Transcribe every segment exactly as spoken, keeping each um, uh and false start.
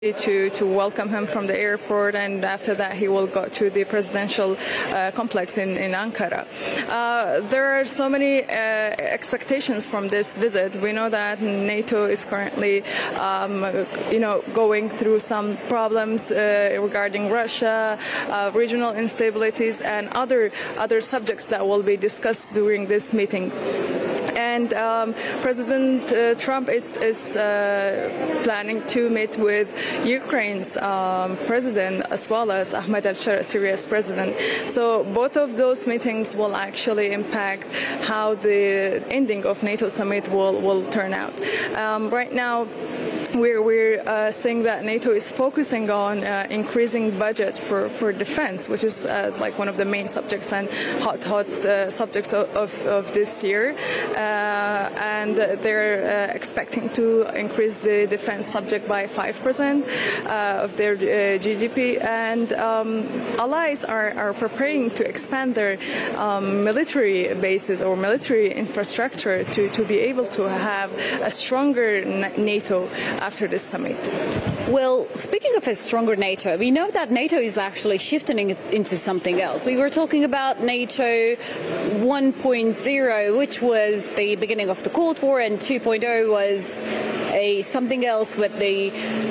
to to welcome him from the airport, and after that he will go to the presidential uh, complex in in Ankara. Uh, there are so many uh, expectations from this visit. We know that NATO is currently um, you know going through some problems uh, regarding Russia, uh, regional instabilities, and other other subjects that will be discussed during this meeting. And um, President uh, Trump is, is uh, planning to meet with Ukraine's um, president as well as Ahmed al-Shara, Syria's president. So both of those meetings will actually impact how the ending of NATO summit will, will turn out. Um, right now, We're, we're uh, saying that NATO is focusing on uh, increasing budget for, for defense, which is uh, like one of the main subjects and hot, hot uh, subject of, of, of this year. Uh, and they're uh, expecting to increase the defense subject by five percent uh, of their uh, G D P. And um, allies are, are preparing to expand their um, military bases or military infrastructure to, to be able to have a stronger NATO after this summit. Well, speaking of a stronger NATO, we know that NATO is actually shifting into something else. We were talking about NATO one point oh, which was the beginning of the Cold War, and two point oh was a something else with the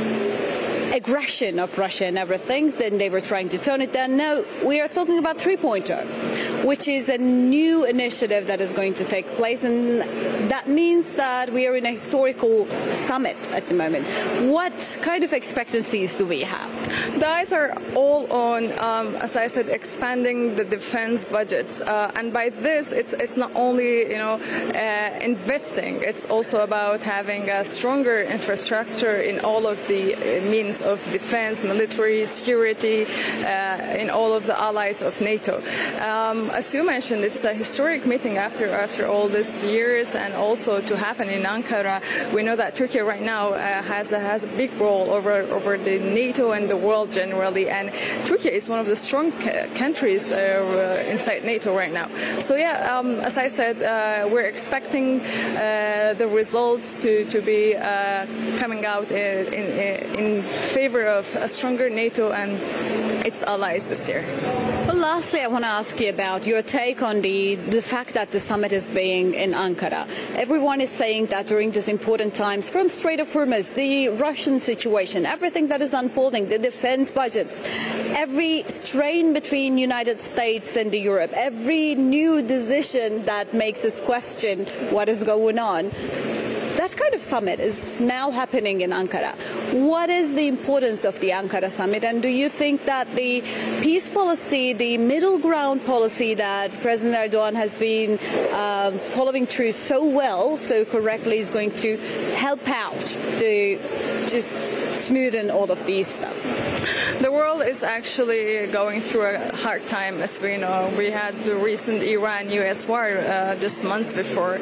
aggression of Russia and everything. Then they were trying to tone it down. Now we are talking about three point oh, which is a new initiative that is going to take place, and that means that we are in a historical summit at the moment. What kind of expectancies do we have? The eyes are all on, um, as I said, expanding the defense budgets, uh, and by this, it's it's not only you know uh, investing. It's also about having a stronger infrastructure in all of the uh, means of defense, military, security, uh, in all of the allies of NATO. Um, as you mentioned, it's a historic meeting after after all these years, and also to happen in Ankara. We know that Turkey right now uh, has a, has a big role over over the NATO and the world generally, and Turkey is one of the strong countries uh, inside NATO right now. So yeah, um, as I said, uh, we're expecting uh, the results to to be uh, coming out in, in, in favor of a stronger NATO and its allies this year. Well, lastly, I want to ask you about your take on the, the fact that the summit is being in Ankara. Everyone is saying that during these important times, from Strait of Hormuz, the Russian situation, everything that is unfolding, the defense budgets, every strain between United States and Europe, every new decision that makes us question what is going on, that kind of summit is now happening in Ankara. What is the importance of the Ankara summit, and do you think that the peace policy, the middle ground policy that President Erdogan has been um, following through so well, so correctly, is going to help out to just smoothen all of these stuff? The world is actually going through a hard time, as we know. We had the recent Iran U S war uh, just months before,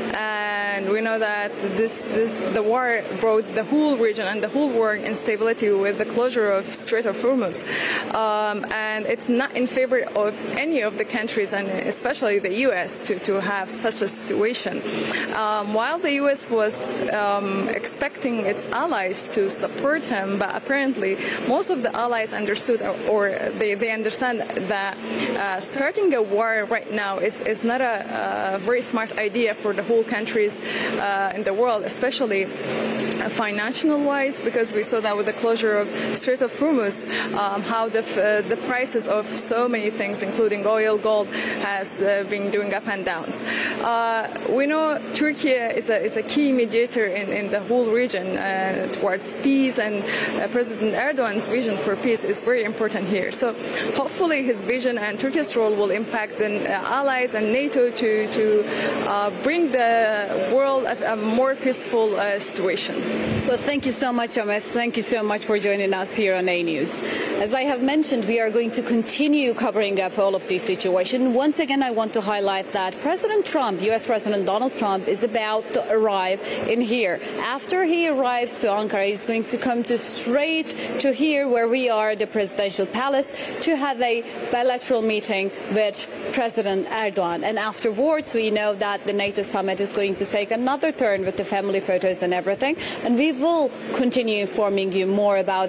and we know that this, this the war brought the whole region and the whole world instability with the closure of Strait of Hormuz, um, and it's not in favor of any of the countries, and especially the U S, to, to have such a situation. Um, while the U S was um, expecting its allies to support him, but apparently most of the allies understood, or, or they, they understand that uh, starting a war right now is, is not a, a very smart idea for the whole countries uh, in the world, especially financial-wise, because we saw that with the closure of Strait of Hormuz, um, how the, uh, the prices of so many things, including oil, gold, has uh, been doing up and downs. Uh, we know Turkey is a, is a key mediator in, in the whole region uh, towards peace, and uh, President Erdogan's vision for peace is very important here. So hopefully his vision and Turkey's role will impact the uh, allies and NATO to, to uh, bring the world a, a more peaceful uh, situation. Well, thank you so much, Ahmed. Thank you so much for joining us here on A News. As I have mentioned, we are going to continue covering up all of this situation. Once again, I want to highlight that President Trump, U S President Donald Trump, is about to arrive in here. After he arrives to Ankara, he's going to come to straight to here where we are, the presidential palace, to have a bilateral meeting with President Erdogan. And afterwards, we know that the NATO summit is going to take another turn with the family photos and everything. And we will continue informing you more about